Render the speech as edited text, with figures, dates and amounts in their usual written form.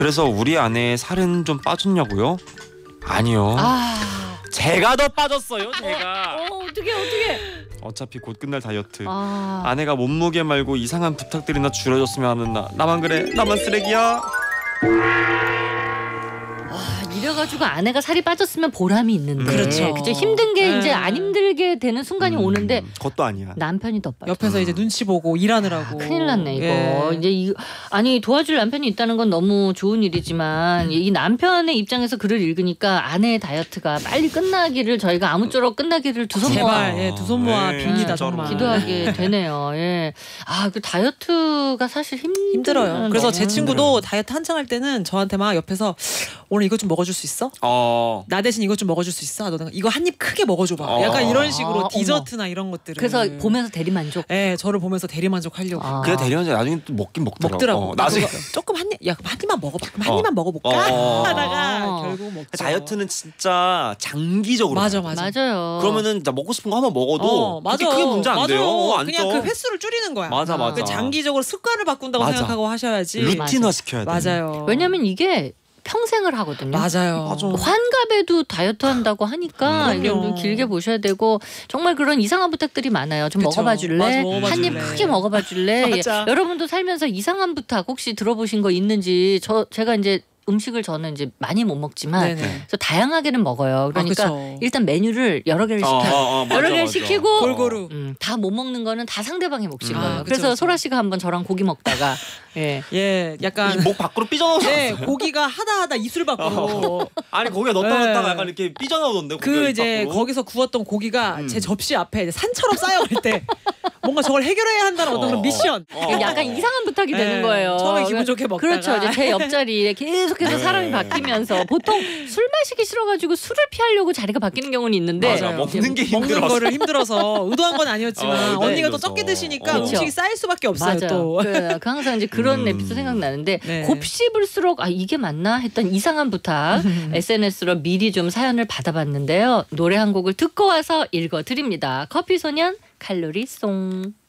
그래서 우리 아내의 살은 좀 빠졌냐고요? 아니요. 제가 더 빠졌어요. 제가. 어떻게? 어차피 곧 끝날 다이어트. 아내가 몸무게 말고 이상한 부탁들이나 줄여줬으면 하는 나만 그래? 나만 쓰레기야? 이래가지고 아내가 살이 빠졌으면 보람이 있는데 그렇죠. 그죠? 힘든 게 이제 안 힘들게 되는 순간이 오는데 그것도 아니야. 남편이 더 빠져. 옆에서 이제 눈치 보고 일하느라고. 큰일 났네 이거. 예. 이제 아니 도와줄 남편이 있다는 건 너무 좋은 일이지만 이 남편의 입장에서 글을 읽으니까 아내의 다이어트가 빨리 끝나기를 저희가 아무쪼록 끝나기를 두 손 모아 제발 두 손 모아 빕니다. 정말. 기도하게 되네요. 예. 그 다이어트가 사실 힘들어요. 그래서 제 친구도 다이어트 한창 할 때는 저한테 막 옆에서 오늘 이거 좀 먹어줄 수 있어? 나 대신 이거 좀 먹어줄 수 있어? 너는 이거 한 입 크게 먹어줘봐. 약간 이런 식으로 디저트나 이런 것들을. 그래서 보면서 대리만족. 네, 저를 보면서 대리만족하려고. 그래 대리만족 나중에 또 먹긴 먹더라고. 나중에 조금 한 입만 먹어봐. 그럼 한 입만 먹어볼까? 하다가 결국 먹죠. 다이어트는 진짜 장기적으로. 맞아요. 그러면은 진짜 먹고 싶은 거 한번 먹어도 그게 크게 문제 안 돼요. 안 그냥 그 횟수를 줄이는 거야. 맞아. 그 장기적으로 습관을 바꾼다고 생각하고 하셔야지. 루틴화 시켜야 돼. 맞아요. 왜냐면 이게 평생을 하거든요. 맞아요. 환갑에도 다이어트 한다고 하니까 그럼요. 좀 길게 보셔야 되고 정말 그런 이상한 부탁들이 많아요. 좀 먹어봐 줄래? 한 입 크게 먹어봐 줄래? 여러분도 살면서 이상한 부탁 혹시 들어보신 거 있는지 제가 이제 음식을 저는 이제 많이 못 먹지만 그래서 다양하게는 먹어요. 그러니까 일단 메뉴를 여러 개를 시켜요. 여러 개를 시키고 골고루 다 못 먹는 거는 다 상대방이 몫인 거예요. 그래서 소라 씨가 한번 저랑 고기 먹다가 약간 목 밖으로 삐져나오죠. 고기가 하다 이술 밖으로 아니 고기가 넣었다가 약간 이렇게 삐져나오던데. 그 이제 거기서 구웠던 고기가 제 접시 앞에 이제 산처럼 쌓여갈 때 뭔가 저걸 해결해야 한다는 어떤 그런 미션. 약간 이상한 부탁이 되는 거예요. 처음에 기분 좋게 먹다가. 그렇죠. 이제 제 옆자리에 계속해서 사람이 바뀌면서 보통 술 마시기 싫어가지고 술을 피하려고 자리가 바뀌는 경우는 있는데 먹는 거를 힘들어서 의도한 건 아니었지만 언니가 또 적게 드시니까 음식이 쌓일 수밖에 없어요. 또. 그 항상 이제 그런 에피소드 생각나는데 곱씹을수록 이게 맞나 했던 이상한 부탁 SNS로 미리 좀 사연을 받아봤는데요. 노래 한 곡을 듣고 와서 읽어드립니다. 커피소년 칼로리송.